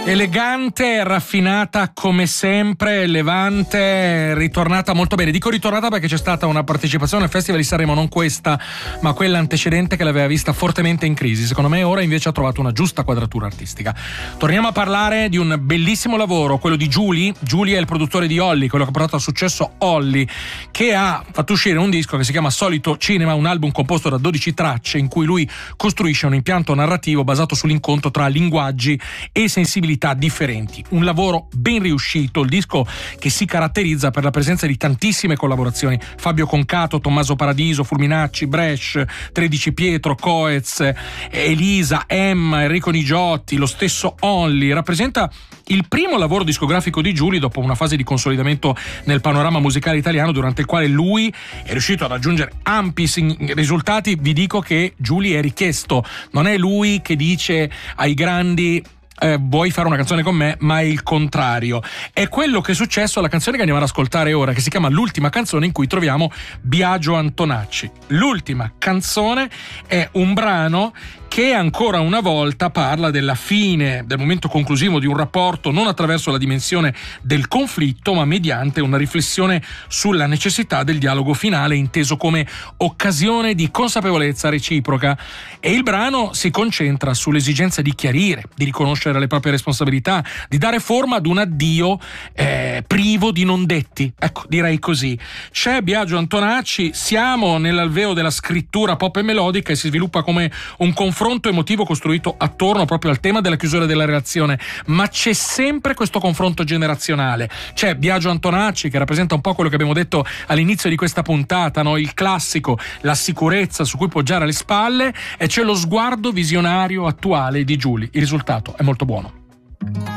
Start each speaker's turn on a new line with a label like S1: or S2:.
S1: Elegante, raffinata come sempre, Levante, ritornata molto bene. Dico ritornata perché c'è stata una partecipazione al Festival di Sanremo, non questa, ma quella antecedente, che l'aveva vista fortemente in crisi. Secondo me ora invece ha trovato una giusta quadratura artistica. Torniamo a parlare di un bellissimo lavoro, quello di Giuli. Giuli è il produttore di Olly, quello che ha portato al successo Olly, che ha fatto uscire un disco che si chiama Solito Cinema, un album composto da 12 tracce in cui lui costruisce un impianto narrativo basato sull'incontro tra linguaggi e sensibilità differenti. Un lavoro ben riuscito, il disco che si caratterizza per la presenza di tantissime collaborazioni: Fabio Concato, Tommaso Paradiso, Fulminacci, Brescia, 13 Pietro, Coez, Elisa, Emma, Enrico Nigiotti, lo stesso Olly. Rappresenta il primo lavoro discografico di Giuli dopo una fase di consolidamento nel panorama musicale italiano, durante il quale lui è riuscito ad aggiungere ampi risultati. Vi dico che Giuli è richiesto, non è lui che dice ai grandi vuoi fare una canzone con me, ma è il contrario. È quello che è successo alla canzone che andiamo ad ascoltare ora, che si chiama L'ultima canzone, in cui troviamo Biagio Antonacci. L'ultima canzone è un brano che ancora una volta parla della fine, del momento conclusivo di un rapporto, non attraverso la dimensione del conflitto, ma mediante una riflessione sulla necessità del dialogo finale, inteso come occasione di consapevolezza reciproca. E il brano si concentra sull'esigenza di chiarire, di riconoscere le proprie responsabilità, di dare forma ad un addio privo di non detti. Ecco, direi così. C'è Biagio Antonacci, siamo nell'alveo della scrittura pop e melodica, e si sviluppa come un confronto emotivo costruito attorno proprio al tema della chiusura della relazione, ma c'è sempre questo confronto generazionale. C'è Biagio Antonacci, che rappresenta un po' quello che abbiamo detto all'inizio di questa puntata, no? Il classico, la sicurezza su cui poggiare le spalle, e c'è lo sguardo visionario attuale di Giuli. Il risultato è molto buono.